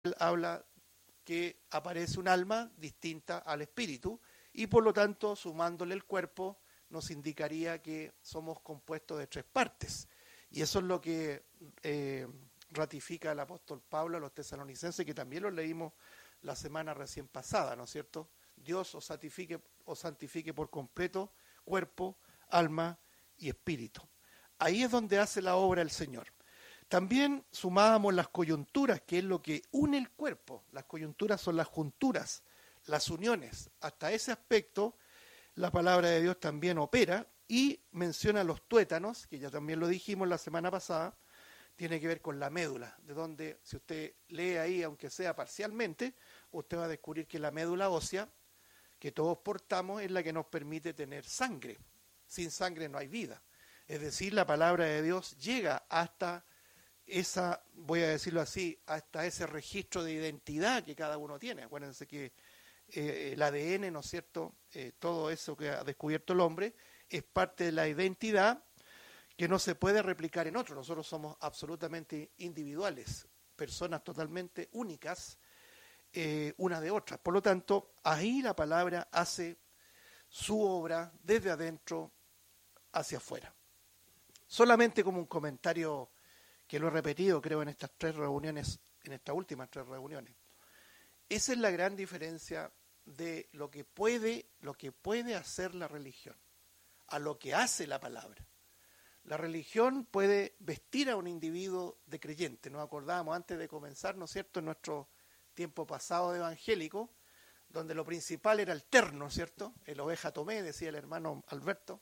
habla que aparece un alma distinta al espíritu y por lo tanto sumándole el cuerpo nos indicaría que somos compuestos de tres partes. Y eso es lo que ratifica el apóstol Pablo a los tesalonicenses, que también lo leímos la semana recién pasada, ¿no es cierto? Dios os santifique por completo, cuerpo, alma y espíritu. Ahí es donde hace la obra el Señor. También sumábamos las coyunturas, que es lo que une el cuerpo. Las coyunturas son las junturas, las uniones. Hasta ese aspecto la palabra de Dios también opera y menciona los tuétanos, que ya también lo dijimos la semana pasada, tiene que ver con la médula, de donde si usted lee ahí, aunque sea parcialmente, usted va a descubrir que la médula ósea que todos portamos es la que nos permite tener sangre. Sin sangre no hay vida. Es decir, la palabra de Dios llega hasta esa, voy a decirlo así, hasta ese registro de identidad que cada uno tiene. Acuérdense que el ADN, ¿no es cierto?, todo eso que ha descubierto el hombre es parte de la identidad que no se puede replicar en otro. Nosotros somos absolutamente individuales, personas totalmente únicas, una de otras. Por lo tanto, ahí la palabra hace su obra desde adentro hacia afuera. Solamente como un comentario que lo he repetido, creo, en estas tres reuniones, en estas últimas tres reuniones. Esa es la gran diferencia de lo que puede hacer la religión, a lo que hace la palabra. La religión puede vestir a un individuo de creyente. Nos acordábamos antes de comenzar, ¿no es cierto?, en nuestro tiempo pasado de evangélico, donde lo principal era el terno, ¿cierto? El oveja tomé, decía el hermano Alberto.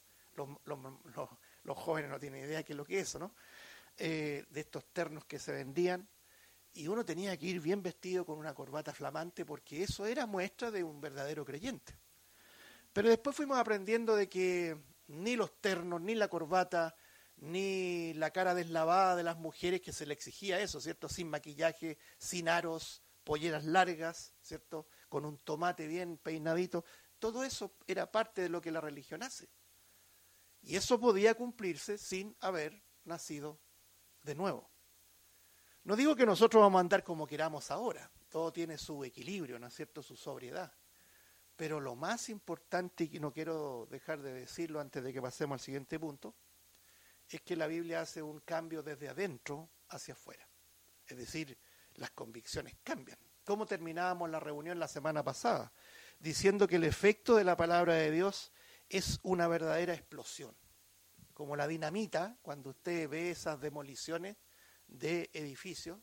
Los jóvenes no tienen idea de qué es lo que es eso, ¿no? De estos ternos que se vendían, y uno tenía que ir bien vestido con una corbata flamante porque eso era muestra de un verdadero creyente. Pero después fuimos aprendiendo de que ni los ternos, ni la corbata, ni la cara deslavada de las mujeres, que se le exigía eso, ¿cierto? Sin maquillaje, sin aros, polleras largas, ¿cierto? Con un tomate bien peinadito. Todo eso era parte de lo que la religión hace. Y eso podía cumplirse sin haber nacido de nuevo. No digo que nosotros vamos a andar como queramos ahora. Todo tiene su equilibrio, ¿no es cierto?, su sobriedad. Pero lo más importante, y no quiero dejar de decirlo antes de que pasemos al siguiente punto, es que la Biblia hace un cambio desde adentro hacia afuera. Es decir, las convicciones cambian. ¿Cómo terminábamos la reunión la semana pasada? Diciendo que el efecto de la palabra de Dios es una verdadera explosión. Como la dinamita, cuando usted ve esas demoliciones de edificios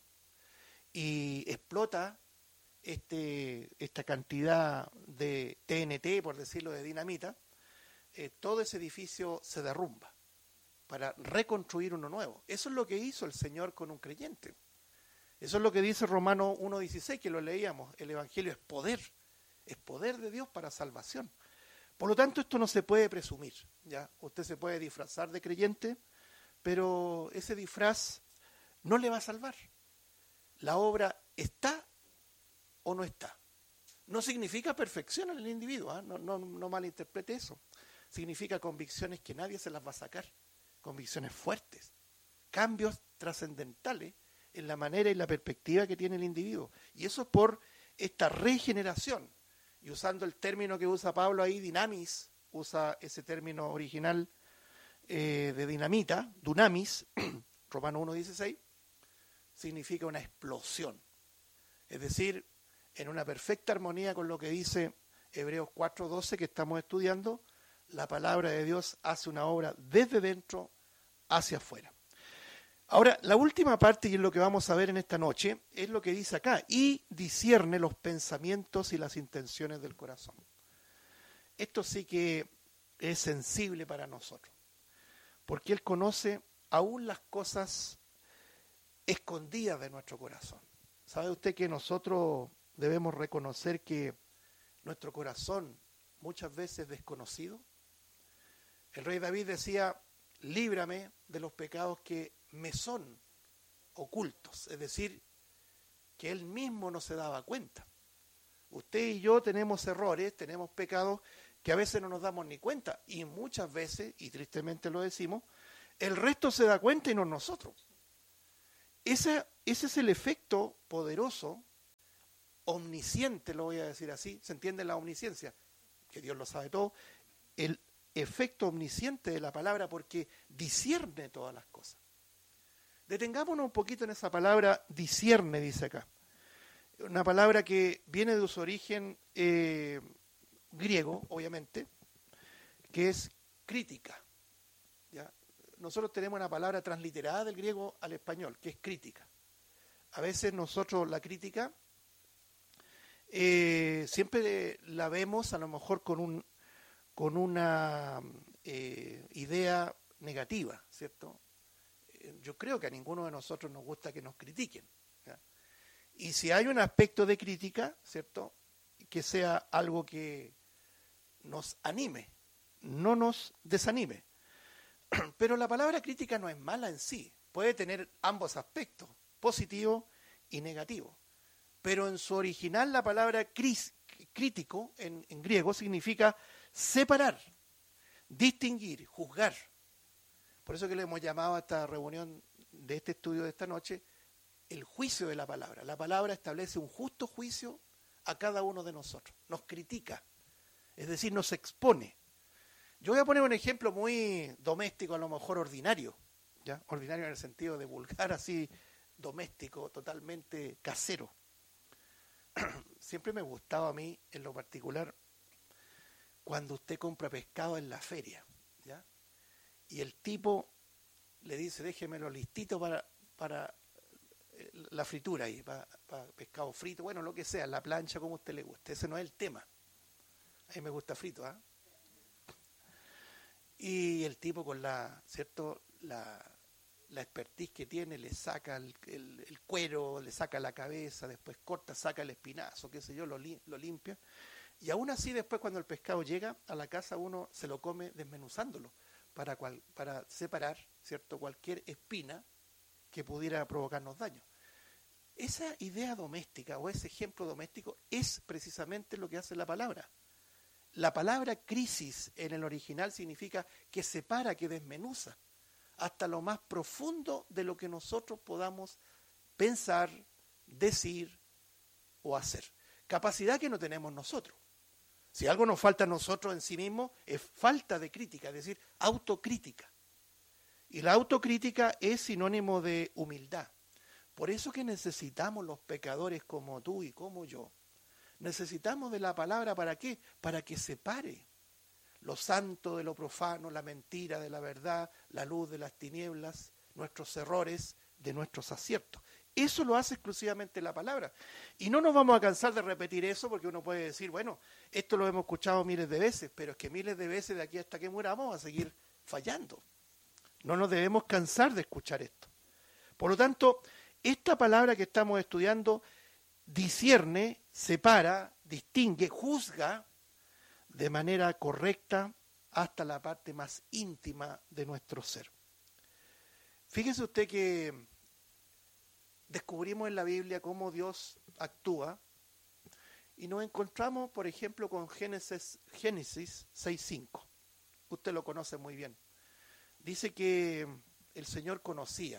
y explota esta cantidad de TNT, por decirlo, de dinamita, todo ese edificio se derrumba para reconstruir uno nuevo. Eso es lo que hizo el Señor con un creyente. Eso es lo que dice Romanos 1:16, que lo leíamos. El Evangelio es poder de Dios para salvación. Por lo tanto, esto no se puede presumir, ¿ya? Usted se puede disfrazar de creyente, pero ese disfraz no le va a salvar. La obra está o no está. No significa perfección en el individuo, ¿eh? No malinterprete eso. Significa convicciones que nadie se las va a sacar, convicciones fuertes, cambios trascendentales en la manera y la perspectiva que tiene el individuo. Y eso es por esta regeneración. Y usando el término que usa Pablo ahí, dinamis, usa ese término original de dinamita, dunamis, Romanos 1:16, significa una explosión. Es decir, en una perfecta armonía con lo que dice Hebreos 4:12 que estamos estudiando, la palabra de Dios hace una obra desde dentro hacia afuera. Ahora, la última parte, y es lo que vamos a ver en esta noche, es lo que dice acá, y discierne los pensamientos y las intenciones del corazón. Esto sí que es sensible para nosotros, porque Él conoce aún las cosas escondidas de nuestro corazón. ¿Sabe usted que nosotros debemos reconocer que nuestro corazón muchas veces es desconocido? El rey David decía, líbrame de los pecados que me son ocultos, es decir, que él mismo no se daba cuenta. Usted y yo tenemos errores, tenemos pecados que a veces no nos damos ni cuenta, y muchas veces, y tristemente lo decimos, el resto se da cuenta y no nosotros. Ese es el efecto poderoso omnisciente, lo voy a decir así, ¿se entiende la omnisciencia? Que Dios lo sabe todo, el efecto omnisciente de la palabra porque discierne todas las cosas. Detengámonos un poquito en esa palabra discierne, dice acá. Una palabra que viene de su origen griego, obviamente, que es crítica. ¿Ya? Nosotros tenemos una palabra transliterada del griego al español, que es crítica. A veces nosotros la crítica siempre la vemos a lo mejor con una idea negativa, ¿cierto? Yo creo que a ninguno de nosotros nos gusta que nos critiquen, ¿ya? Y si hay un aspecto de crítica, ¿cierto?, que sea algo que nos anime, no nos desanime. Pero la palabra crítica no es mala en sí, puede tener ambos aspectos, positivo y negativo. Pero en su original la palabra crítico en griego significa separar, distinguir, juzgar. Por eso que le hemos llamado a esta reunión de este estudio de esta noche el juicio de la palabra. La palabra establece un justo juicio a cada uno de nosotros, nos critica, es decir, nos expone. Yo voy a poner un ejemplo muy doméstico, a lo mejor ordinario, ¿ya? Ordinario en el sentido de vulgar, así, doméstico, totalmente casero. Siempre me gustaba a mí, en lo particular, cuando usted compra pescado en la feria, ¿ya? Y el tipo le dice, déjemelo listito para la fritura ahí, para pescado frito, bueno, lo que sea, la plancha, como a usted le guste. Ese no es el tema. A mí me gusta frito, ¿ah? Y el tipo con la expertise que tiene, le saca el cuero, le saca la cabeza, después corta, saca el espinazo, qué sé yo, lo limpia. Y aún así después cuando el pescado llega a la casa uno se lo come desmenuzándolo para separar, ¿cierto?, cualquier espina que pudiera provocarnos daño. Esa idea doméstica o ese ejemplo doméstico es precisamente lo que hace la palabra. La palabra crisis en el original significa que separa, que desmenuza, hasta lo más profundo de lo que nosotros podamos pensar, decir o hacer. Capacidad que no tenemos nosotros. Si algo nos falta a nosotros en sí mismos, es falta de crítica, es decir, autocrítica. Y la autocrítica es sinónimo de humildad. Por eso que necesitamos los pecadores como tú y como yo. Necesitamos de la palabra, ¿para qué? Para que separe lo santo de lo profano, la mentira de la verdad, la luz de las tinieblas, nuestros errores de nuestros aciertos. Eso lo hace exclusivamente la palabra. Y no nos vamos a cansar de repetir eso porque uno puede decir, bueno, esto lo hemos escuchado miles de veces, pero es que miles de veces de aquí hasta que muramos vamos a seguir fallando. No nos debemos cansar de escuchar esto. Por lo tanto, esta palabra que estamos estudiando discierne, separa, distingue, juzga de manera correcta hasta la parte más íntima de nuestro ser. Fíjese usted que descubrimos en la Biblia cómo Dios actúa y nos encontramos, por ejemplo, con Génesis 6:5. Usted lo conoce muy bien. Dice que el Señor conocía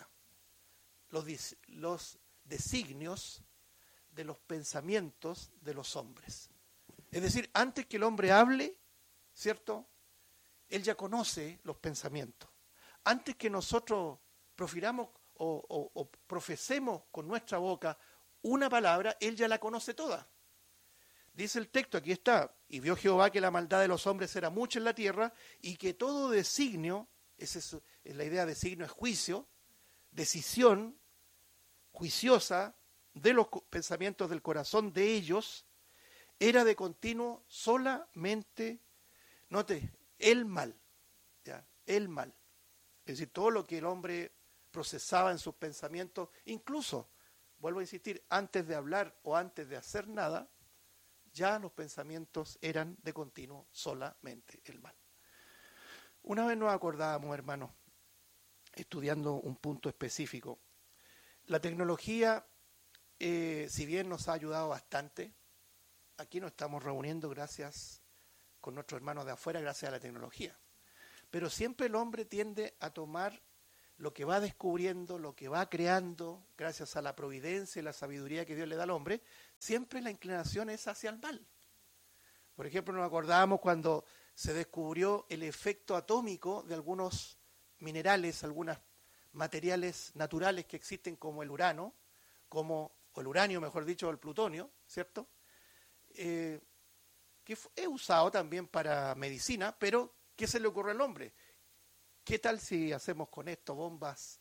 los designios de los pensamientos de los hombres. Es decir, antes que el hombre hable, ¿cierto?, Él ya conoce los pensamientos. Antes que nosotros profiramos o profesemos con nuestra boca una palabra, Él ya la conoce toda. Dice el texto, aquí está, y vio Jehová que la maldad de los hombres era mucha en la tierra y que todo designio, es la idea de designio es juicio, decisión juiciosa de los pensamientos del corazón de ellos, era de continuo solamente, note, el mal, ¿ya? El mal. Es decir, todo lo que el hombre procesaba en sus pensamientos, incluso, vuelvo a insistir, antes de hablar o antes de hacer nada, ya los pensamientos eran de continuo solamente el mal. Una vez nos acordábamos, hermanos, estudiando un punto específico, la tecnología, si bien nos ha ayudado bastante, aquí nos estamos reuniendo gracias con nuestros hermanos de afuera, gracias a la tecnología. Pero siempre el hombre tiende a tomar lo que va descubriendo, lo que va creando, gracias a la providencia y la sabiduría que Dios le da al hombre, siempre la inclinación es hacia el mal. Por ejemplo, nos acordábamos cuando se descubrió el efecto atómico de algunos minerales, algunos materiales naturales que existen como el urano, o el uranio, mejor dicho, o el plutonio, ¿cierto? Que es usado también para medicina, pero ¿qué se le ocurre al hombre? ¿Qué tal si hacemos con esto bombas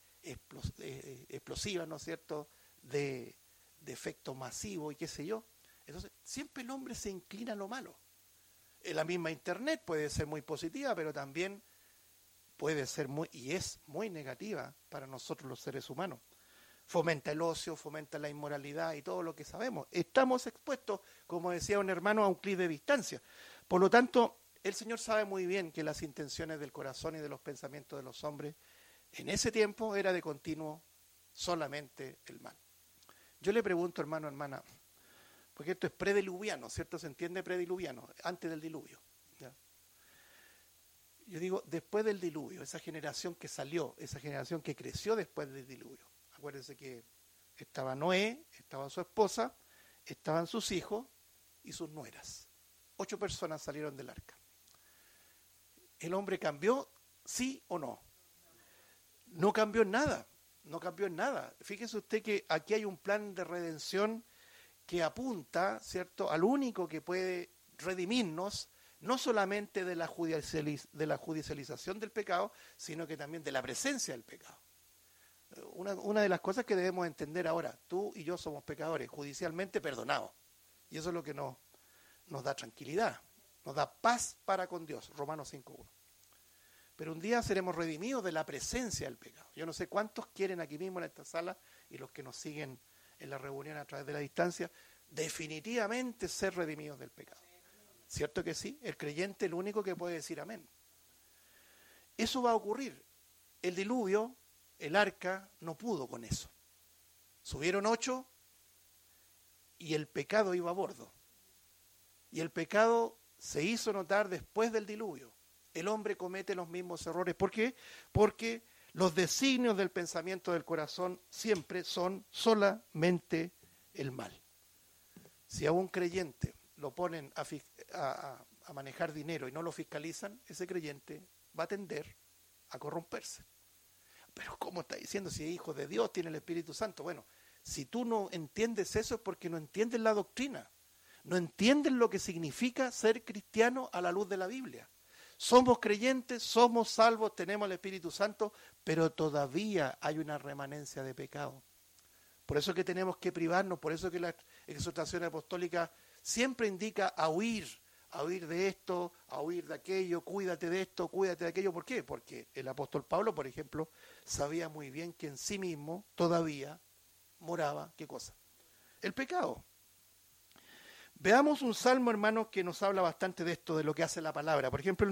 explosivas, ¿no es cierto?, de efecto masivo y qué sé yo? Entonces, siempre el hombre se inclina a lo malo. La misma Internet puede ser muy positiva, pero también puede ser y es muy negativa para nosotros los seres humanos. Fomenta el ocio, fomenta la inmoralidad y todo lo que sabemos. Estamos expuestos, como decía un hermano, a un clic de distancia. Por lo tanto, el Señor sabe muy bien que las intenciones del corazón y de los pensamientos de los hombres en ese tiempo era de continuo solamente el mal. Yo le pregunto, hermano, hermana, porque esto es prediluviano, ¿cierto? ¿Se entiende prediluviano? Antes del diluvio. ¿Ya? Yo digo, después del diluvio, esa generación que salió, esa generación que creció después del diluvio. Acuérdense que estaba Noé, estaba su esposa, estaban sus hijos y sus nueras. 8 personas salieron del arca. ¿El hombre cambió? ¿Sí o no? No cambió en nada, no cambió en nada. Fíjese usted que aquí hay un plan de redención que apunta, ¿cierto?, al único que puede redimirnos, no solamente de la judicialización del pecado, sino que también de la presencia del pecado. Una de las cosas que debemos entender ahora, tú y yo somos pecadores, judicialmente perdonados. Y eso es lo que nos da tranquilidad, nos da paz para con Dios, Romanos 5.1. Pero un día seremos redimidos de la presencia del pecado. Yo no sé cuántos quieren aquí mismo en esta sala y los que nos siguen en la reunión a través de la distancia, definitivamente ser redimidos del pecado. ¿Cierto que sí? El creyente es el único que puede decir amén. Eso va a ocurrir. El diluvio, el arca, no pudo con eso. Subieron 8 y el pecado iba a bordo. Y el pecado se hizo notar después del diluvio. El hombre comete los mismos errores. ¿Por qué? Porque los designios del pensamiento del corazón siempre son solamente el mal. Si a un creyente lo ponen a manejar dinero y no lo fiscalizan, ese creyente va a tender a corromperse. Pero ¿cómo está diciendo si es hijo de Dios, tiene el Espíritu Santo? Bueno, si tú no entiendes eso es porque no entiendes la doctrina. No entiendes lo que significa ser cristiano a la luz de la Biblia. Somos creyentes, somos salvos, tenemos el Espíritu Santo, pero todavía hay una remanencia de pecado. Por eso que tenemos que privarnos, por eso que la exhortación apostólica siempre indica a huir de esto, a huir de aquello, cuídate de esto, cuídate de aquello. ¿Por qué? Porque el apóstol Pablo, por ejemplo, sabía muy bien que en sí mismo todavía moraba, ¿qué cosa? El pecado. Veamos un salmo, hermanos, que nos habla bastante de esto, de lo que hace la palabra. Por ejemplo,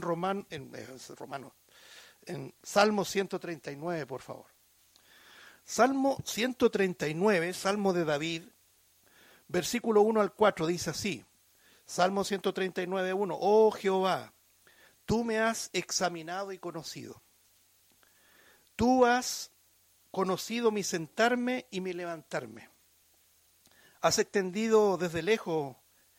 en Salmo 139, por favor. Salmo 139, Salmo de David, versículo 1 al 4, dice así. Salmo 139, 1. Oh Jehová, tú me has examinado y conocido. Tú has conocido mi sentarme y mi levantarme. Has entendido desde lejos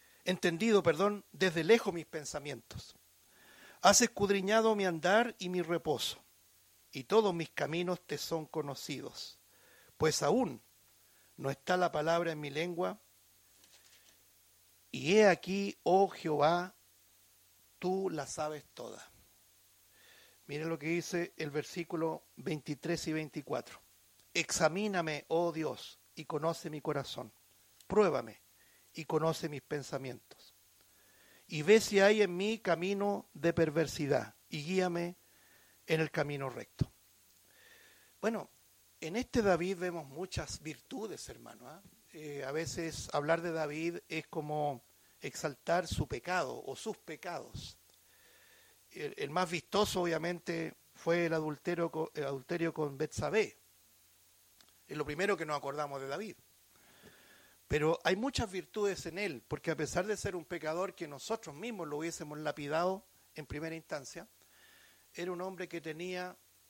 mis pensamientos. Has escudriñado mi andar y mi reposo, y todos mis caminos te son conocidos. Pues aún no está la palabra en mi lengua, y he aquí, oh Jehová, tú la sabes toda. Miren lo que dice el versículo 23 y 24. Examíname, oh Dios, y conoce mi corazón. Pruébame y conoce mis pensamientos. Y ve si hay en mí camino de perversidad, y guíame en el camino recto. Bueno, en este David vemos muchas virtudes, hermano. A veces hablar de David es como exaltar su pecado o sus pecados. El más vistoso, obviamente, fue el adulterio con Betsabé. Es lo primero que nos acordamos de David. Pero hay muchas virtudes en él, porque a pesar de ser un pecador que nosotros mismos lo hubiésemos lapidado en primera instancia, era un hombre que tenía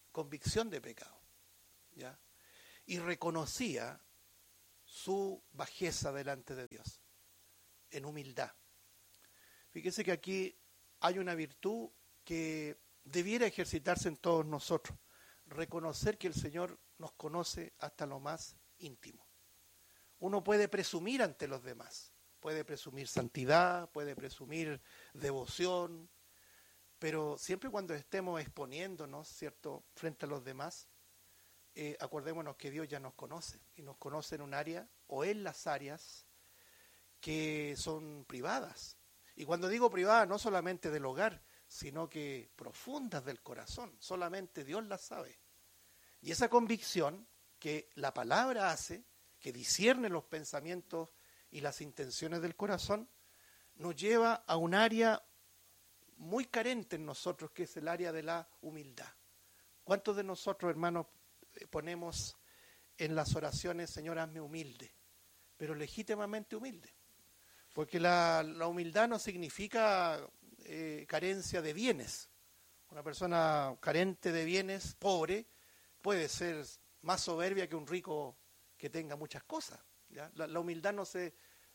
convicción de pecado, ¿ya? Y reconocía su bajeza delante de Dios, en humildad. Fíjese que aquí hay una virtud que debiera ejercitarse en todos nosotros, reconocer que el Señor nos conoce hasta lo más íntimo. Uno puede presumir ante los demás, puede presumir santidad, puede presumir devoción, pero siempre cuando estemos exponiéndonos, ¿cierto?, frente a los demás, acordémonos que Dios ya nos conoce, y nos conoce en un área o en las áreas que son privadas. Y cuando digo privadas, no solamente del hogar, sino que profundas del corazón, solamente Dios las sabe. Y esa convicción que la palabra hace, que discierne los pensamientos y las intenciones del corazón, nos lleva a un área muy carente en nosotros, que es el área de la humildad. ¿Cuántos de nosotros, hermanos, ponemos en las oraciones, Señor, hazme humilde, pero legítimamente humilde? Porque la humildad no significa carencia de bienes. Una persona carente de bienes, pobre, puede ser más soberbia que un rico que tenga muchas cosas, ¿ya? La humildad no se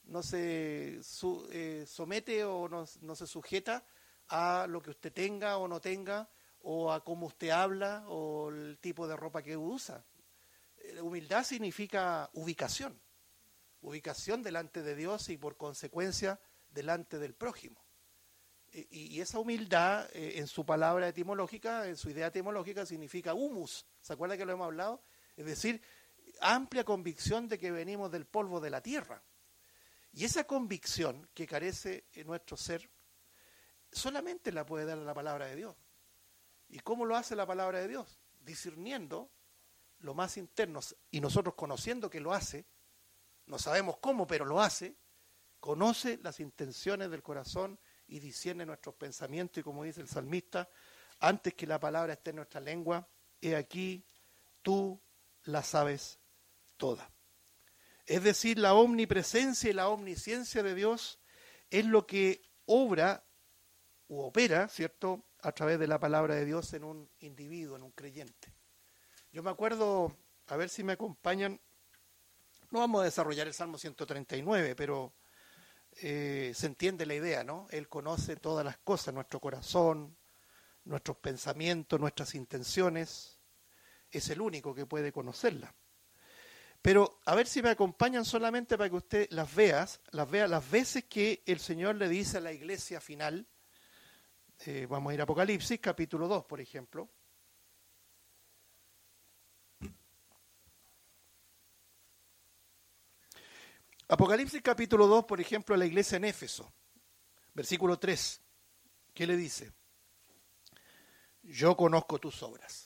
somete o no se sujeta a lo que usted tenga o no tenga, o a cómo usted habla, o el tipo de ropa que usa. Humildad significa ubicación delante de Dios y por consecuencia delante del prójimo. Y esa humildad, en su palabra etimológica, en su idea etimológica, significa humus. ¿Se acuerda que lo hemos hablado? Es decir, amplia convicción de que venimos del polvo de la tierra. Y esa convicción que carece en nuestro ser, solamente la puede dar la palabra de Dios. ¿Y cómo lo hace la palabra de Dios? Discerniendo lo más interno, y nosotros conociendo que lo hace, no sabemos cómo, pero lo hace, conoce las intenciones del corazón y discierne nuestros pensamientos, y como dice el salmista, antes que la palabra esté en nuestra lengua, he aquí, tú la sabes toda. Es decir, la omnipresencia y la omnisciencia de Dios es lo que obra u opera, ¿cierto?, a través de la palabra de Dios en un individuo, en un creyente. Yo me acuerdo, a ver si me acompañan, no vamos a desarrollar el Salmo 139, pero se entiende la idea, ¿no? Él conoce todas las cosas, nuestro corazón, nuestros pensamientos, nuestras intenciones. Es el único que puede conocerla. Pero a ver si me acompañan solamente para que usted las vea las veces que el Señor le dice a la iglesia final. Vamos a ir a Apocalipsis, capítulo 2, por ejemplo. Apocalipsis, capítulo 2, por ejemplo, a la iglesia en Éfeso, versículo 3. ¿Qué le dice? Yo conozco tus obras.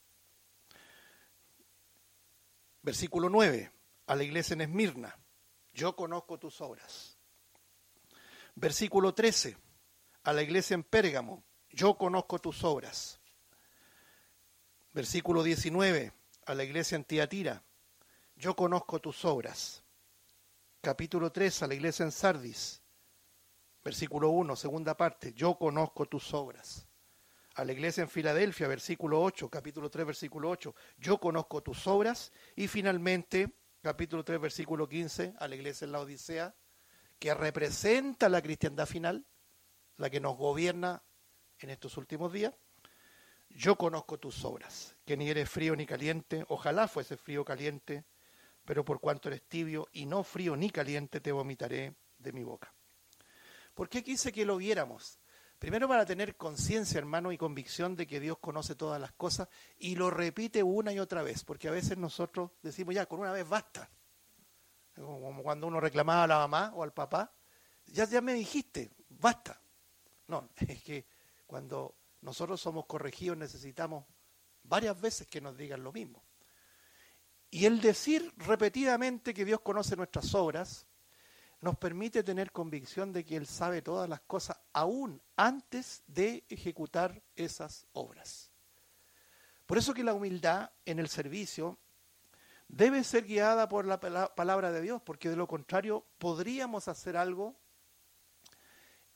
Versículo 9, a la iglesia en Esmirna. Yo conozco tus obras. Versículo 13. A la iglesia en Pérgamo, yo conozco tus obras. Versículo 19, a la iglesia en Tiatira, yo conozco tus obras. Capítulo 3, a la iglesia en Sardis, versículo 1, segunda parte, yo conozco tus obras. A la iglesia en Filadelfia, versículo 8, capítulo 3, versículo 8, yo conozco tus obras. Y finalmente, capítulo 3, versículo 15, a la iglesia en la Odisea, que representa la cristiandad final, la que nos gobierna en estos últimos días. Yo conozco tus obras, que ni eres frío ni caliente, ojalá fuese frío o caliente, pero por cuanto eres tibio y no frío ni caliente, te vomitaré de mi boca. ¿Por qué quise que lo viéramos? Primero, para tener conciencia, hermano, y convicción de que Dios conoce todas las cosas, y lo repite una y otra vez, porque a veces nosotros decimos, ya, con una vez basta. Como cuando uno reclamaba a la mamá o al papá, ya me dijiste, basta. No, es que cuando nosotros somos corregidos necesitamos varias veces que nos digan lo mismo. Y el decir repetidamente que Dios conoce nuestras obras nos permite tener convicción de que Él sabe todas las cosas aún antes de ejecutar esas obras. Por eso que la humildad en el servicio debe ser guiada por la palabra de Dios, porque de lo contrario podríamos hacer algo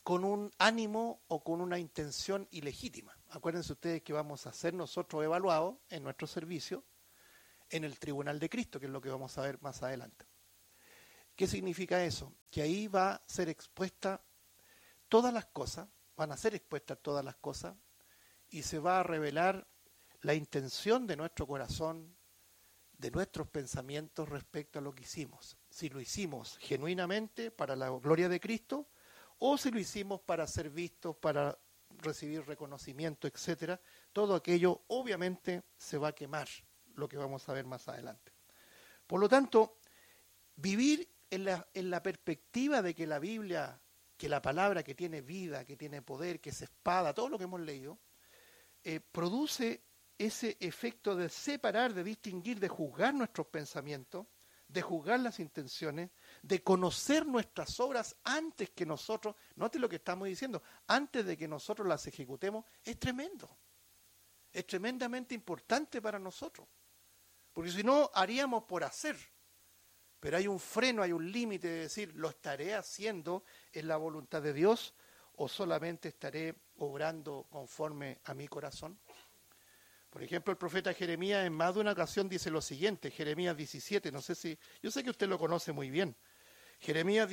con un ánimo o con una intención ilegítima. Acuérdense ustedes que vamos a ser nosotros evaluados en nuestro servicio en el tribunal de Cristo, que es lo que vamos a ver más adelante. ¿Qué significa eso? Que ahí va a ser expuesta todas las cosas, van a ser expuestas todas las cosas, y se va a revelar la intención de nuestro corazón, de nuestros pensamientos respecto a lo que hicimos. Si lo hicimos genuinamente para la gloria de Cristo, o si lo hicimos para ser vistos, para recibir reconocimiento, etcétera. Todo aquello obviamente se va a quemar, lo que vamos a ver más adelante. Por lo tanto, vivir en la perspectiva de que la Biblia, que la palabra que tiene vida, que tiene poder, que es espada, todo lo que hemos leído, produce ese efecto de separar, de distinguir, de juzgar nuestros pensamientos, de juzgar las intenciones, de conocer nuestras obras antes que nosotros, note lo que estamos diciendo, antes de que nosotros las ejecutemos, es tremendo. Es tremendamente importante para nosotros. Porque si no, haríamos por hacer. Pero hay un freno, hay un límite de decir, ¿lo estaré haciendo en la voluntad de Dios o solamente estaré obrando conforme a mi corazón? Por ejemplo, el profeta Jeremías en más de una ocasión dice lo siguiente, Jeremías 17, no sé si, yo sé que usted lo conoce muy bien. Jeremías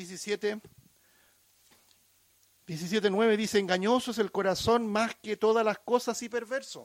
17:9 dice, engañoso es el corazón más que todas las cosas y perverso.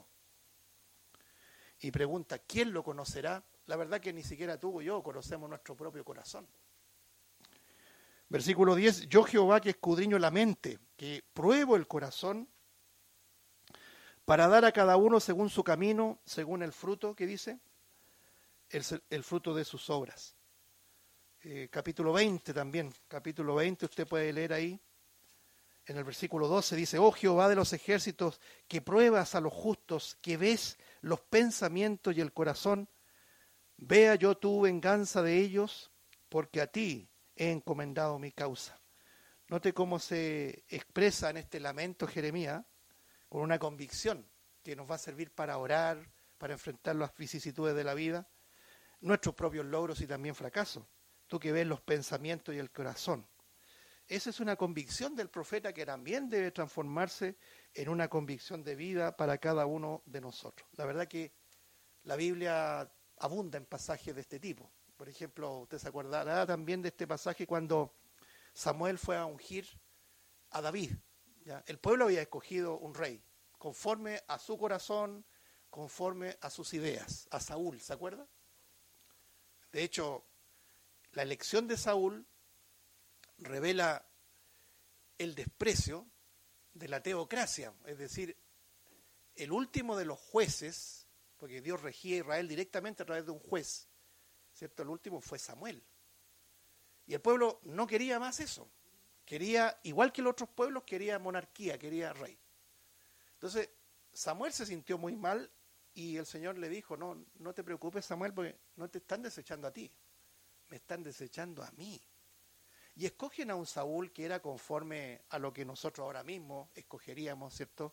Y pregunta, ¿quién lo conocerá? La verdad que ni siquiera tú o yo conocemos nuestro propio corazón. Versículo 10, yo Jehová que escudriño la mente, que pruebo el corazón, para dar a cada uno según su camino, según el fruto, ¿qué dice? El fruto de sus obras. Capítulo 20 también, capítulo 20, usted puede leer ahí, en el versículo 12 dice, oh Jehová de los ejércitos, que pruebas a los justos, que ves los pensamientos y el corazón, vea yo tu venganza de ellos, porque a ti he encomendado mi causa. Note cómo se expresa en este lamento Jeremías, con una convicción que nos va a servir para orar, para enfrentar las vicisitudes de la vida, nuestros propios logros y también fracasos. Tú que ves los pensamientos y el corazón. Esa es una convicción del profeta que también debe transformarse en una convicción de vida para cada uno de nosotros. La verdad que la Biblia abunda en pasajes de este tipo. Por ejemplo, usted se acordará también de este pasaje cuando Samuel fue a ungir a David. ¿Ya? El pueblo había escogido un rey, conforme a su corazón, conforme a sus ideas, a Saúl, ¿se acuerda? De hecho, la elección de Saúl revela el desprecio de la teocracia, es decir, el último de los jueces, porque Dios regía a Israel directamente a través de un juez, ¿cierto? El último fue Samuel. Y el pueblo no quería más eso. Quería, igual que los otros pueblos, quería monarquía, quería rey. Entonces, Samuel se sintió muy mal y el Señor le dijo, no te preocupes, Samuel, porque no te están desechando a ti, me están desechando a mí. Y escogen a un Saúl que era conforme a lo que nosotros ahora mismo escogeríamos, ¿cierto?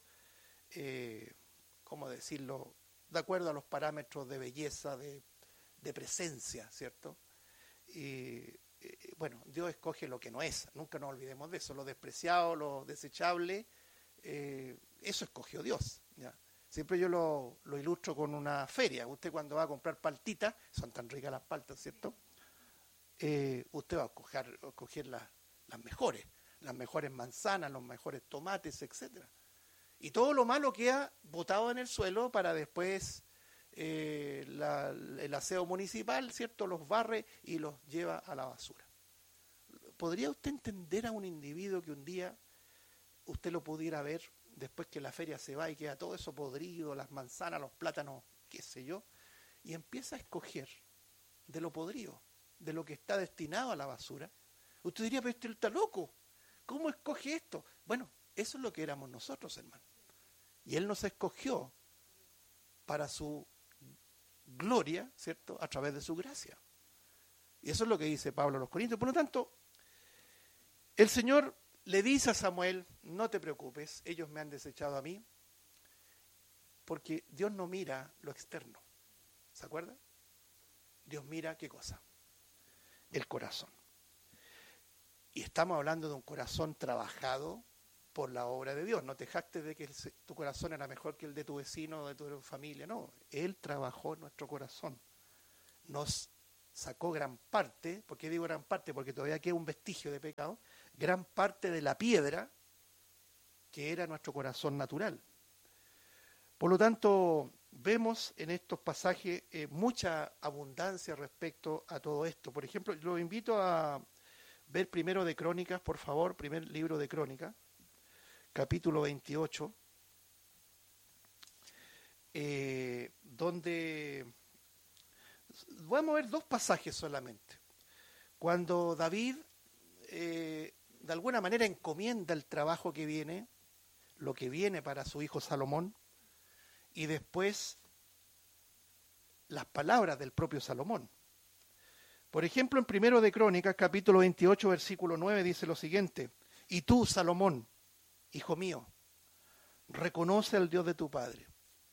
¿Cómo decirlo? De acuerdo a los parámetros de belleza, de presencia, ¿cierto? Bueno, Dios escoge lo que no es, nunca nos olvidemos de eso, lo despreciado, lo desechable, eso escogió Dios. ¿Ya? Siempre yo lo ilustro con una feria. Usted cuando va a comprar paltitas, son tan ricas las paltas, ¿cierto? Usted va a escoger las mejores manzanas, los mejores tomates, etcétera. Y todo lo malo queda botado en el suelo para después el aseo municipal, ¿cierto? Los barre y los lleva a la basura. ¿Podría usted entender a un individuo que un día usted lo pudiera ver después que la feria se va y queda todo eso podrido, las manzanas, los plátanos, qué sé yo, y empieza a escoger de lo podrido, de lo que está destinado a la basura? Usted diría, pero este está loco, ¿cómo escoge esto? Bueno, eso es lo que éramos nosotros, hermano. Y Él nos escogió para su gloria, ¿cierto? A través de su gracia. Y eso es lo que dice Pablo a los Corintios. Por lo tanto, el Señor le dice a Samuel, no te preocupes, ellos me han desechado a mí, porque Dios no mira lo externo. ¿Se acuerda? Dios mira, ¿qué cosa? El corazón. Y estamos hablando de un corazón trabajado, por la obra de Dios. No te jactes de que tu corazón era mejor que el de tu vecino o de tu familia. No, Él trabajó en nuestro corazón. Nos sacó gran parte, ¿por qué digo gran parte? Porque todavía queda un vestigio de pecado, gran parte de la piedra que era nuestro corazón natural. Por lo tanto, vemos en estos pasajes mucha abundancia respecto a todo esto. Por ejemplo, los invito a ver primero de Crónicas, por favor, primer libro de Crónicas, capítulo 28, donde vamos a ver dos pasajes solamente. Cuando David, de alguna manera, encomienda el trabajo que viene, lo que viene para su hijo Salomón, y después las palabras del propio Salomón. Por ejemplo, en primero de Crónicas, capítulo 28, versículo 9, dice lo siguiente: y tú, Salomón, hijo mío, reconoce al Dios de tu padre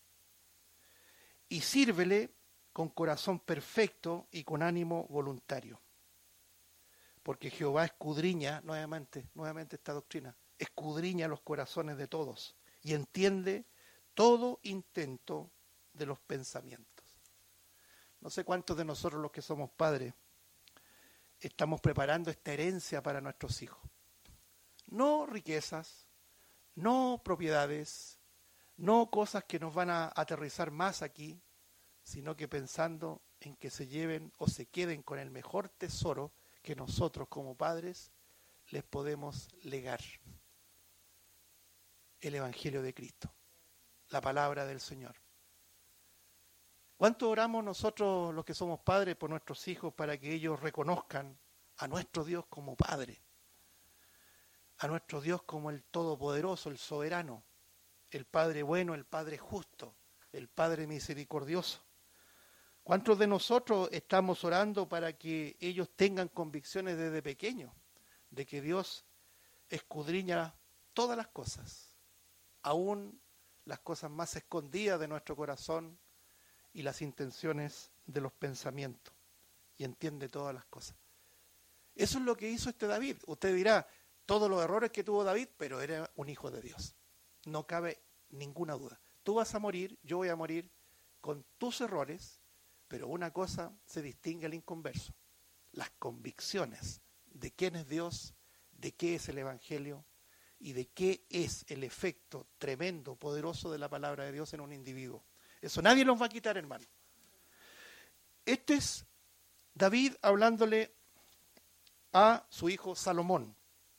y sírvele con corazón perfecto y con ánimo voluntario. Porque Jehová escudriña, nuevamente esta doctrina, escudriña los corazones de todos y entiende todo intento de los pensamientos. No sé cuántos de nosotros los que somos padres estamos preparando esta herencia para nuestros hijos. No riquezas, no propiedades, no cosas que nos van a aterrizar más aquí, sino que pensando en que se lleven o se queden con el mejor tesoro que nosotros como padres les podemos legar: el Evangelio de Cristo, la palabra del Señor. ¿Cuánto oramos nosotros los que somos padres por nuestros hijos para que ellos reconozcan a nuestro Dios como Padre, a nuestro Dios como el Todopoderoso, el Soberano, el Padre bueno, el Padre justo, el Padre misericordioso? ¿Cuántos de nosotros estamos orando para que ellos tengan convicciones desde pequeños de que Dios escudriña todas las cosas, aún las cosas más escondidas de nuestro corazón y las intenciones de los pensamientos, y entiende todas las cosas? Eso es lo que hizo este David. Usted dirá, todos los errores que tuvo David, pero era un hijo de Dios. No cabe ninguna duda. Tú vas a morir, yo voy a morir con tus errores, pero una cosa se distingue al inconverso: las convicciones de quién es Dios, de qué es el Evangelio y de qué es el efecto tremendo, poderoso de la palabra de Dios en un individuo. Eso nadie nos va a quitar, hermano. Este es David hablándole a su hijo Salomón.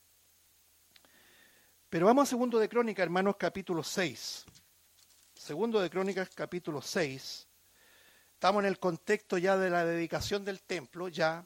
Pero vamos a Segundo de Crónicas, hermanos, capítulo 6. Segundo de Crónicas, capítulo 6. Estamos en el contexto ya de la dedicación del templo. Ya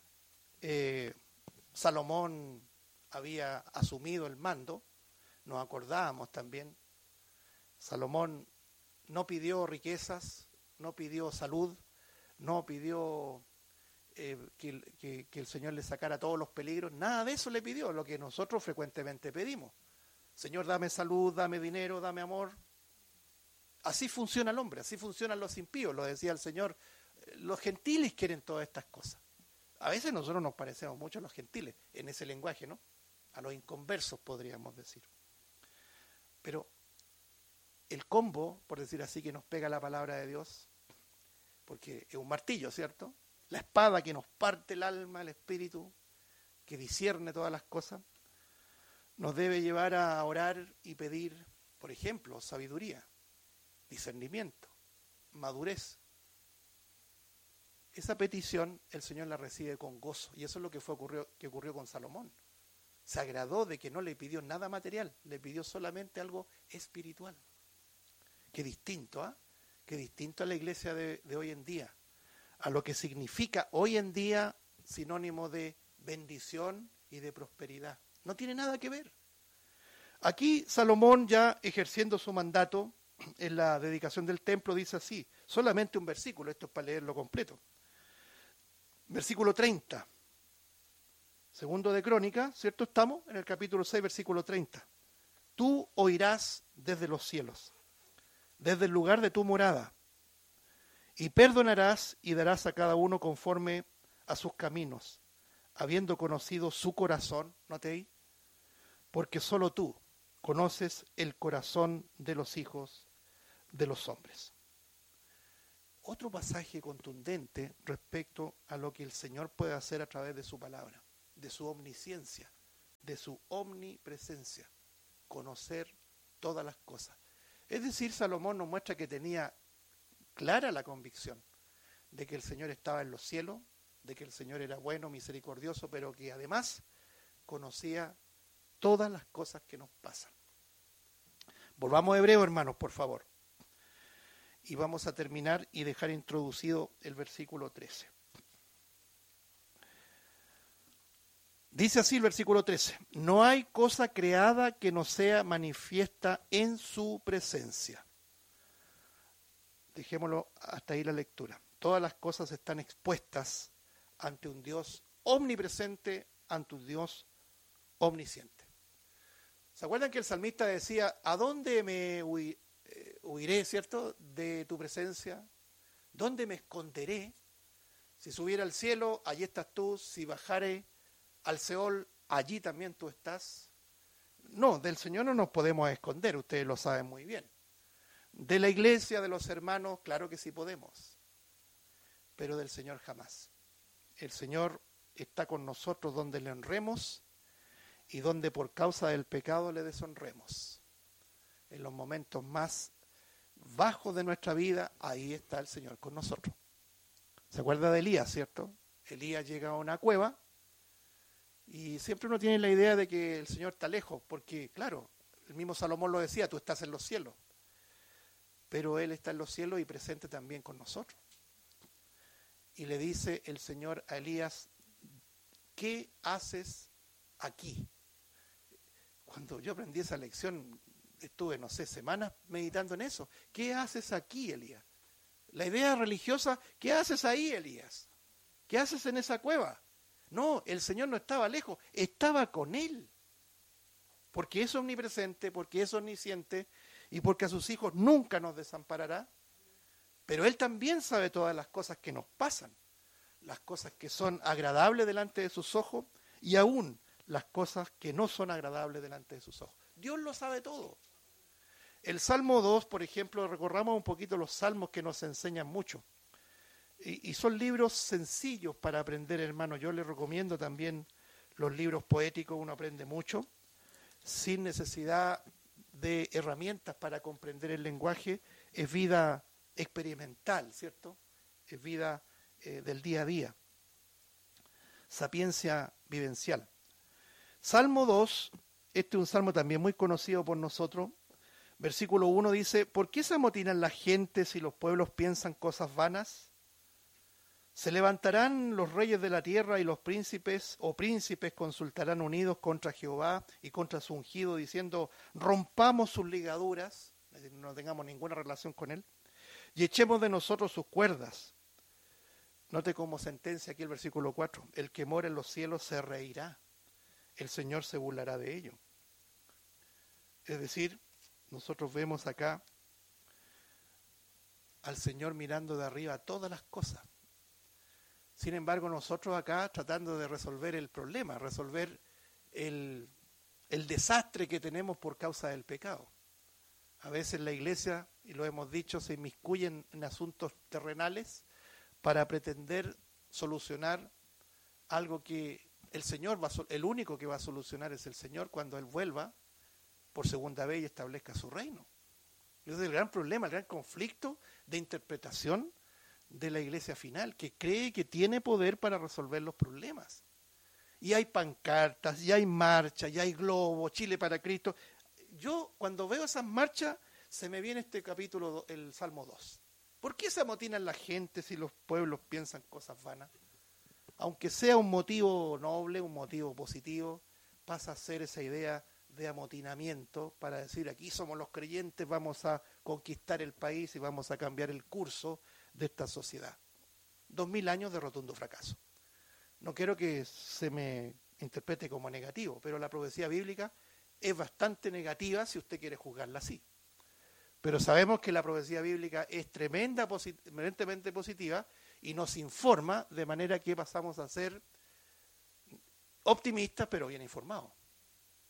Salomón había asumido el mando. Nos acordábamos también. Salomón no pidió riquezas, no pidió salud, no pidió que el Señor le sacara todos los peligros. Nada de eso le pidió, lo que nosotros frecuentemente pedimos. Señor, dame salud, dame dinero, dame amor. Así funciona el hombre, así funcionan los impíos, lo decía el Señor. Los gentiles quieren todas estas cosas. A veces nosotros nos parecemos mucho a los gentiles en ese lenguaje, ¿no? A los inconversos, podríamos decir. Pero el combo, por decir así, que nos pega la palabra de Dios, porque es un martillo, ¿cierto? La espada que nos parte el alma, el espíritu, que discierne todas las cosas, nos debe llevar a orar y pedir, por ejemplo, sabiduría, discernimiento, madurez. Esa petición el Señor la recibe con gozo, y eso es lo que ocurrió con Salomón. Se agradó de que no le pidió nada material, le pidió solamente algo espiritual. Qué distinto, ¿ah? Qué distinto a la iglesia de hoy en día, a lo que significa hoy en día sinónimo de bendición y de prosperidad. No tiene nada que ver. Aquí Salomón, ya ejerciendo su mandato en la dedicación del templo, dice así, solamente un versículo, esto es para leerlo completo. Versículo 30. Segundo de Crónicas, ¿cierto? Estamos en el capítulo 6, versículo 30. Tú oirás desde los cielos, desde el lugar de tu morada, y perdonarás y darás a cada uno conforme a sus caminos, habiendo conocido su corazón, note ahí, porque solo tú conoces el corazón de los hijos de los hombres. Otro pasaje contundente respecto a lo que el Señor puede hacer a través de su palabra, de su omnisciencia, de su omnipresencia, conocer todas las cosas. Es decir, Salomón nos muestra que tenía clara la convicción de que el Señor estaba en los cielos, de que el Señor era bueno, misericordioso, pero que además conocía todas las cosas que nos pasan. Volvamos a Hebreo, hermanos, por favor. Y vamos a terminar y dejar introducido el versículo 13. Dice así el versículo 13: no hay cosa creada que no sea manifiesta en su presencia. Dejémoslo hasta ahí la lectura. Todas las cosas están expuestas ante un Dios omnipresente, ante un Dios omnisciente. ¿Se acuerdan que el salmista decía, ¿a dónde me huiré, cierto, de tu presencia? ¿Dónde me esconderé? Si subiera al cielo, allí estás tú. Si bajare al Seol, allí también tú estás. No, del Señor no nos podemos esconder, ustedes lo saben muy bien. De la iglesia, de los hermanos, claro que sí podemos. Pero del Señor jamás. El Señor está con nosotros donde le honremos y donde por causa del pecado le deshonremos. En los momentos más bajos de nuestra vida, ahí está el Señor con nosotros. ¿Se acuerda de Elías, cierto? Elías llega a una cueva y siempre uno tiene la idea de que el Señor está lejos, porque claro, el mismo Salomón lo decía, tú estás en los cielos. Pero Él está en los cielos y presente también con nosotros. Y le dice el Señor a Elías, ¿qué haces aquí? Cuando yo aprendí esa lección, estuve, no sé, semanas meditando en eso. ¿Qué haces aquí, Elías? La idea religiosa, ¿qué haces ahí, Elías? ¿Qué haces en esa cueva? No, el Señor no estaba lejos, estaba con él. Porque es omnipresente, porque es omnisciente y porque a sus hijos nunca nos desamparará. Pero Él también sabe todas las cosas que nos pasan, las cosas que son agradables delante de sus ojos y aún las cosas que no son agradables delante de sus ojos. Dios lo sabe todo. El Salmo 2, por ejemplo, recorramos un poquito los salmos que nos enseñan mucho. Y son libros sencillos para aprender, hermano. Yo les recomiendo también los libros poéticos, uno aprende mucho, sin necesidad de herramientas para comprender el lenguaje. Es vida experimental, ¿cierto? Es vida del día a día. Sapiencia vivencial. Salmo 2, este es un salmo también muy conocido por nosotros. Versículo 1 dice, ¿por qué se amotinan las gentes y los pueblos piensan cosas vanas? Se levantarán los reyes de la tierra y los príncipes consultarán unidos contra Jehová y contra su ungido, diciendo, rompamos sus ligaduras, es decir, no tengamos ninguna relación con él, y echemos de nosotros sus cuerdas. Note como sentencia aquí el versículo 4, el que mora en los cielos se reirá, el Señor se burlará de ello. Es decir, nosotros vemos acá al Señor mirando de arriba todas las cosas. Sin embargo, nosotros acá tratando de resolver el problema, resolver el desastre que tenemos por causa del pecado. A veces la iglesia, y lo hemos dicho, se inmiscuye en asuntos terrenales para pretender solucionar algo que el Señor, el único que va a solucionar es el Señor cuando Él vuelva por segunda vez y establezca su reino. Ese es el gran problema, el gran conflicto de interpretación de la iglesia final, que cree que tiene poder para resolver los problemas. Y hay pancartas, y hay marchas, y hay globos, Chile para Cristo. Yo cuando veo esas marchas, se me viene este capítulo, el Salmo 2. ¿Por qué se amotinan la gente si los pueblos piensan cosas vanas? Aunque sea un motivo noble, un motivo positivo, pasa a ser esa idea de amotinamiento para decir, aquí somos los creyentes, vamos a conquistar el país y vamos a cambiar el curso de esta sociedad. 2000 años de rotundo fracaso. No quiero que se me interprete como negativo, pero la profecía bíblica es bastante negativa si usted quiere juzgarla así. Pero sabemos que la profecía bíblica es tremendamente positiva y nos informa de manera que pasamos a ser optimistas pero bien informados.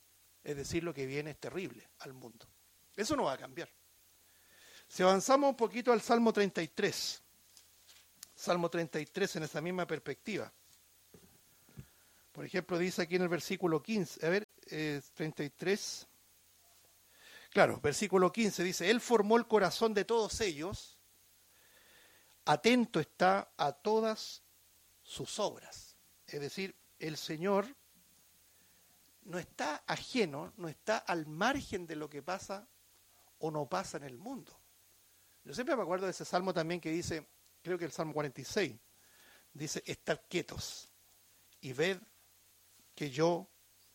Es decir, lo que viene es terrible al mundo. Eso no va a cambiar. Si avanzamos un poquito al Salmo 33, Salmo 33 en esa misma perspectiva. Por ejemplo, dice aquí en el versículo 15, 33, claro, versículo 15 dice, Él formó el corazón de todos ellos, atento está a todas sus obras. Es decir, el Señor no está ajeno, no está al margen de lo que pasa o no pasa en el mundo. Yo siempre me acuerdo de ese salmo también que dice, creo que el Salmo 46, dice, estad quietos y ved que yo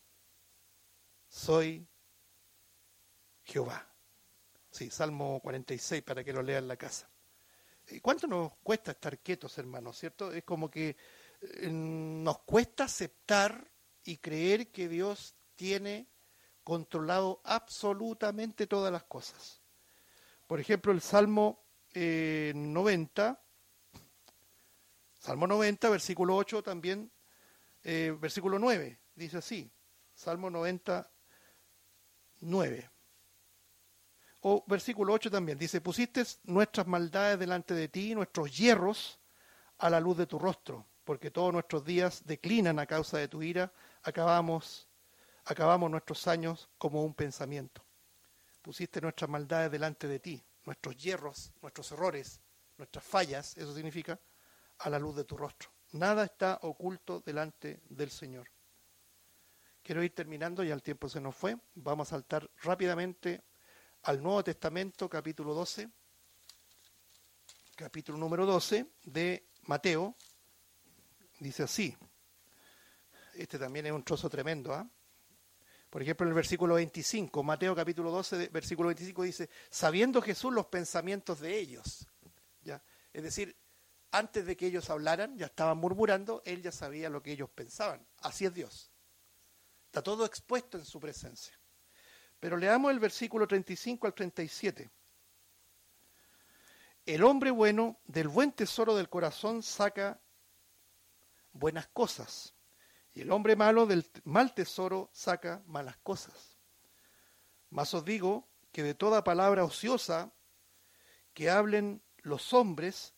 soy Jehová. Sí, Salmo 46, para que lo lea en la casa. ¿Cuánto nos cuesta estar quietos, hermanos? ¿Cierto? Es como que nos cuesta aceptar y creer que Dios tiene controlado absolutamente todas las cosas. Por ejemplo, el Salmo 90, versículo 8 también, versículo 9, dice así, Salmo 90, 9. O versículo 8 también, dice, pusiste nuestras maldades delante de ti, nuestros yerros a la luz de tu rostro, porque todos nuestros días declinan a causa de tu ira, acabamos nuestros años como un pensamiento. Pusiste nuestras maldades delante de ti, nuestros yerros, nuestros errores, nuestras fallas, eso significa, a la luz de tu rostro. Nada está oculto delante del Señor. Quiero ir terminando, ya el tiempo se nos fue. Vamos a saltar rápidamente al Nuevo Testamento, capítulo 12, capítulo número 12 de Mateo. Dice así. Este también es un trozo tremendo, ¿ah? Por ejemplo, en el versículo 25, Mateo capítulo 12, versículo 25 dice, sabiendo Jesús los pensamientos de ellos. ¿Ya? Es decir, antes de que ellos hablaran, ya estaban murmurando, él ya sabía lo que ellos pensaban. Así es Dios. Está todo expuesto en su presencia. Pero leamos el versículo 35 al 37. El hombre bueno del buen tesoro del corazón saca buenas cosas. Y el hombre malo del mal tesoro saca malas cosas. Mas os digo que de toda palabra ociosa que hablen los hombres,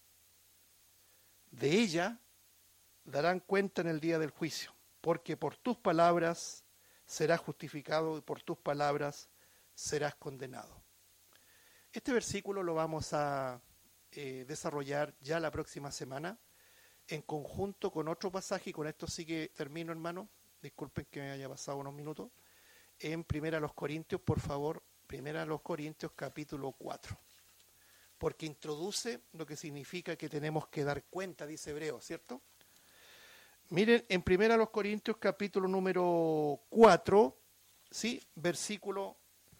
de ella darán cuenta en el día del juicio. Porque por tus palabras serás justificado y por tus palabras serás condenado. Este versículo lo vamos a desarrollar ya la próxima semana, en conjunto con otro pasaje, y con esto sí que termino, hermano, disculpen que me haya pasado unos minutos, en 1 Corintios, por favor, 1 Corintios capítulo 4, porque introduce lo que significa que tenemos que dar cuenta, dice Hebreo, ¿cierto? Miren, en 1 Corintios capítulo número 4, ¿sí? Versículo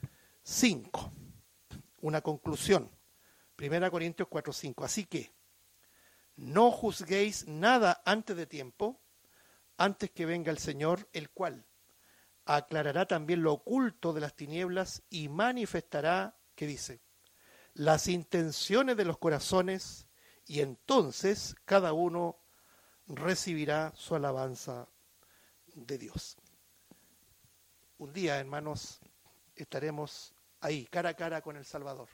5, una conclusión, 1 Corintios 4, 5, así que no juzguéis nada antes de tiempo, antes que venga el Señor, el cual aclarará también lo oculto de las tinieblas y manifestará, ¿qué dice? Las intenciones de los corazones, y entonces cada uno recibirá su alabanza de Dios. Un día, hermanos, estaremos ahí, cara a cara con el Salvador.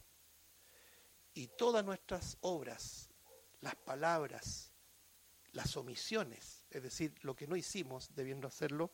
Y todas nuestras obras, las palabras, las omisiones, es decir, lo que no hicimos debiendo hacerlo,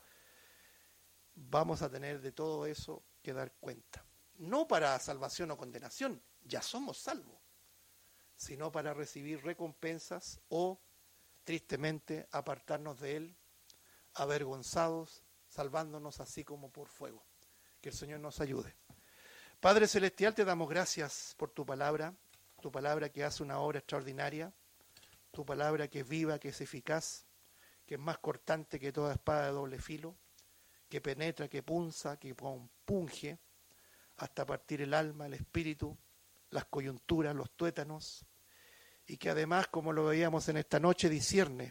vamos a tener de todo eso que dar cuenta. No para salvación o condenación, ya somos salvos, sino para recibir recompensas o, tristemente, apartarnos de Él, avergonzados, salvándonos así como por fuego. Que el Señor nos ayude. Padre Celestial, te damos gracias por tu palabra que hace una obra extraordinaria, tu palabra que es viva, que es eficaz, que es más cortante que toda espada de doble filo, que penetra, que punza, que punge, hasta partir el alma, el espíritu, las coyunturas, los tuétanos, y que además, como lo veíamos en esta noche, discierne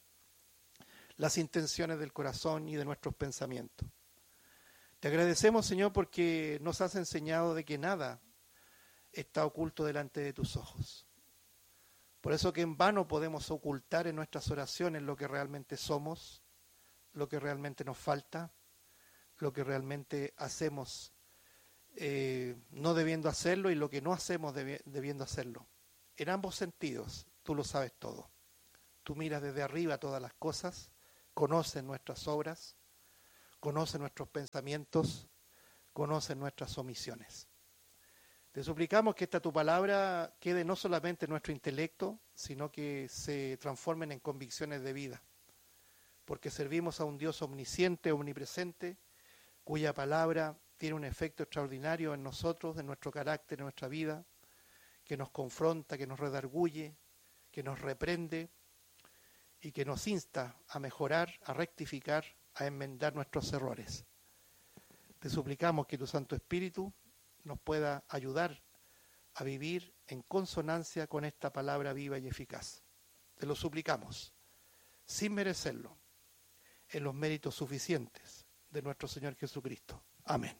las intenciones del corazón y de nuestros pensamientos. Te agradecemos, Señor, porque nos has enseñado de que nada está oculto delante de tus ojos. Por eso que en vano podemos ocultar en nuestras oraciones lo que realmente somos, lo que realmente nos falta, lo que realmente hacemos no debiendo hacerlo y lo que no hacemos debiendo hacerlo. En ambos sentidos, tú lo sabes todo. Tú miras desde arriba todas las cosas, conoces nuestras obras, conoces nuestros pensamientos, conoces nuestras omisiones. Te suplicamos que esta tu palabra quede no solamente en nuestro intelecto, sino que se transformen en convicciones de vida, porque servimos a un Dios omnisciente, omnipresente, cuya palabra tiene un efecto extraordinario en nosotros, en nuestro carácter, en nuestra vida, que nos confronta, que nos redarguye, que nos reprende y que nos insta a mejorar, a rectificar, a enmendar nuestros errores. Te suplicamos que tu Santo Espíritu nos pueda ayudar a vivir en consonancia con esta palabra viva y eficaz. Te lo suplicamos, sin merecerlo, en los méritos suficientes de nuestro Señor Jesucristo. Amén.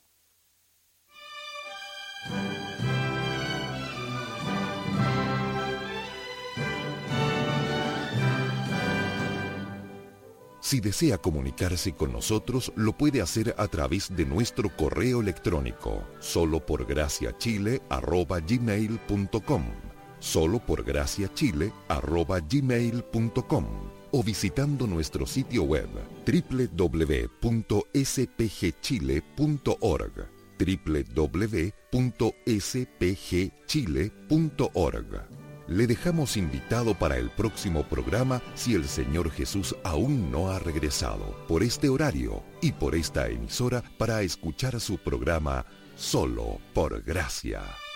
Si desea comunicarse con nosotros, lo puede hacer a través de nuestro correo electrónico, soloporgraciachile@gmail.com, soloporgraciachile@gmail.com, o visitando nuestro sitio web www.spgchile.org, www.spgchile.org. Le dejamos invitado para el próximo programa si el Señor Jesús aún no ha regresado, por este horario y por esta emisora, para escuchar su programa Solo por Gracia.